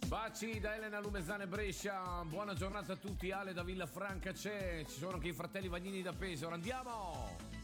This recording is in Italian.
Baci da Elena Lumesane Brescia, buona giornata a tutti. Ale da Villafranca c'è, ci sono anche i fratelli Vagnini da Pesaro, andiamo!